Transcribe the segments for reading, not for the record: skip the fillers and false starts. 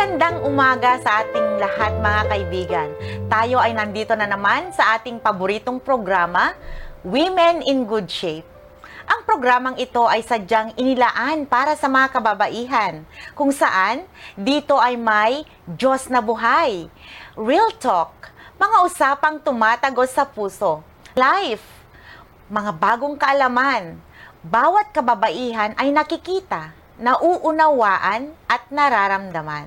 Magandang umaga sa ating lahat mga kaibigan. Tayo ay nandito na naman sa ating paboritong programa, Women in Good Shape. Ang programang ito ay sadyang inilaan para sa mga kababaihan, kung saan dito ay may Diyos na buhay, real talk, mga usapang tumatagos sa puso, life, mga bagong kaalaman. Bawat kababaihan ay nakikita, nauunawaan at nararamdaman.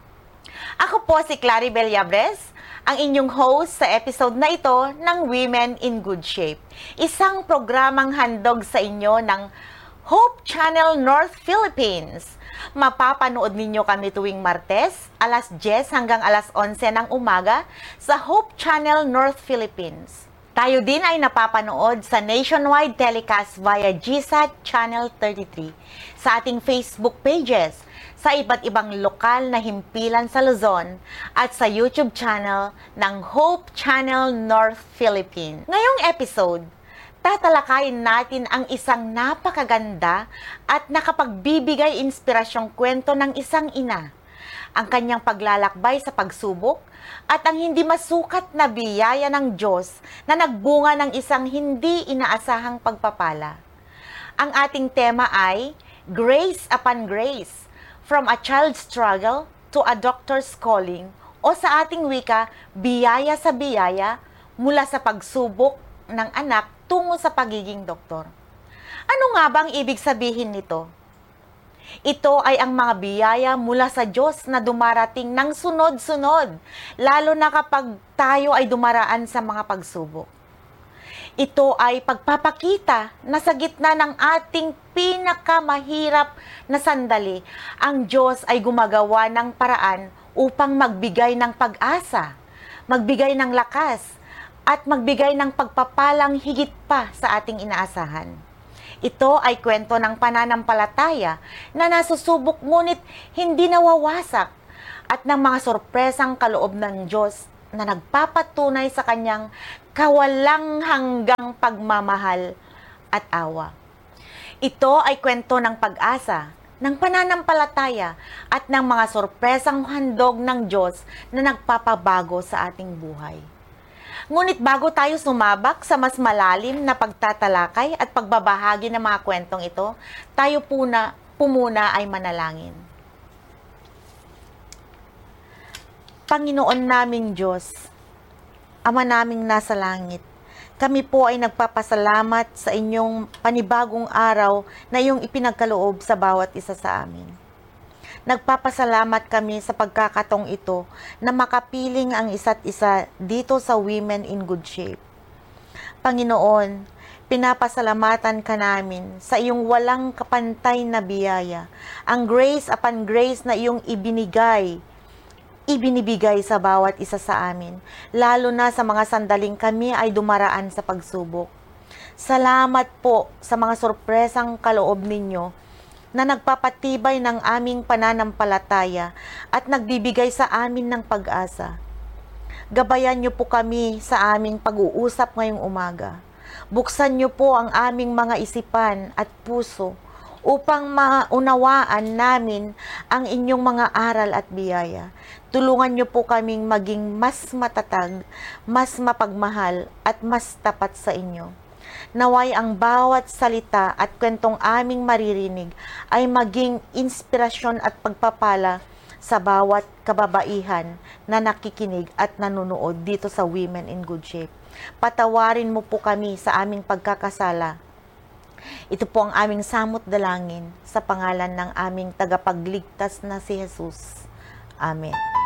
Ako po si Claribel Yabres, ang inyong host sa episode na ito ng Women in Good Shape. Isang programang handog sa inyo ng Hope Channel North Philippines. Mapapanood ninyo kami tuwing Martes, alas 10 hanggang alas 11 ng umaga sa Hope Channel North Philippines. Tayo din ay napapanood sa nationwide telecast via GSAT Channel 33, sa ating Facebook pages, sa iba't ibang lokal na himpilan sa Luzon, at sa YouTube channel ng Hope Channel North Philippines. Ngayong episode, tatalakayin natin ang isang napakaganda at nakapagbibigay inspirasyong kwento ng isang ina, ang kanyang paglalakbay sa pagsubok, at ang hindi masukat na biyaya ng Diyos na nagbunga ng isang hindi inaasahang pagpapala. Ang ating tema ay Grace upon Grace, from a child's struggle to a doctor's calling, o sa ating wika, biyaya sa biyaya mula sa pagsubok ng anak tungo sa pagiging doktor. Ano nga bang ibig sabihin nito? Ito ay ang mga biyaya mula sa Diyos na dumarating ng sunod-sunod, lalo na kapag tayo ay dumaraan sa mga pagsubok. Ito ay pagpapakita na sa gitna ng ating pinakamahirap na sandali, ang Diyos ay gumagawa ng paraan upang magbigay ng pag-asa, magbigay ng lakas, at magbigay ng pagpapalang higit pa sa ating inaasahan. Ito ay kwento ng pananampalataya na nasusubok ngunit hindi nawawasak, at ng mga sorpresang kaloob ng Diyos na nagpapatunay sa kanyang kawalang hanggang pagmamahal at awa. Ito ay kwento ng pag-asa, ng pananampalataya at ng mga sorpresang handog ng Diyos na nagpapabago sa ating buhay. Ngunit bago tayo sumabak sa mas malalim na pagtatalakay at pagbabahagi ng mga kwentong ito, tayo muna ay manalangin. Panginoon naming Diyos, Ama naming nasa langit, kami po ay nagpapasalamat sa inyong panibagong araw na iyong ipinagkaloob sa bawat isa sa amin. Nagpapasalamat kami sa pagkakataong ito na makapiling ang isa't isa dito sa Women in Good Shape. Panginoon, pinapasalamatan ka namin sa iyong walang kapantay na biyaya, ang grace upon grace na iyong ibinibigay sa bawat isa sa amin, lalo na sa mga sandaling kami ay dumaraan sa pagsubok. Salamat po sa mga sorpresang kaloob ninyo na nagpapatibay ng aming pananampalataya at nagbibigay sa amin ng pag-asa. Gabayan niyo po kami sa aming pag-uusap ngayong umaga. Buksan niyo po ang aming mga isipan at puso upang maunawaan namin ang inyong mga aral at biyaya. Tulungan niyo po kaming maging mas matatag, mas mapagmahal at mas tapat sa inyo. Naway ang bawat salita at kwentong aming maririnig ay maging inspirasyon at pagpapala sa bawat kababaihan na nakikinig at nanonood dito sa Women in Good Shape. Patawarin mo po kami sa aming pagkakasala. Ito po ang aming samot dalangin sa pangalan ng aming tagapagligtas na si Jesus. Amen.